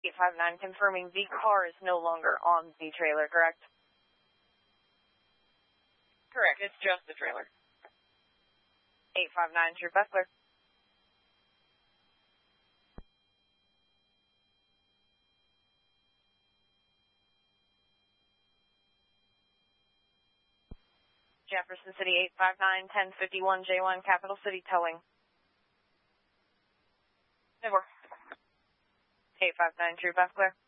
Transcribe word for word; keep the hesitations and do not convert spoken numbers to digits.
eight five nine confirming the car is no longer on the trailer, correct? Correct, it's just the trailer. eight five nine, True Bethler. Jefferson City eight five nine, ten fifty-one J one, Capital City Towing. Never. eight five nine, True Bethler.